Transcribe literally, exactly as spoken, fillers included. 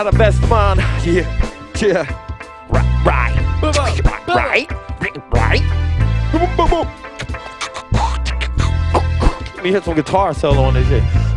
The best man. Yeah, yeah. Right, right, right, right. Boom, boom, boom. Let me hit some guitar solo on this shit.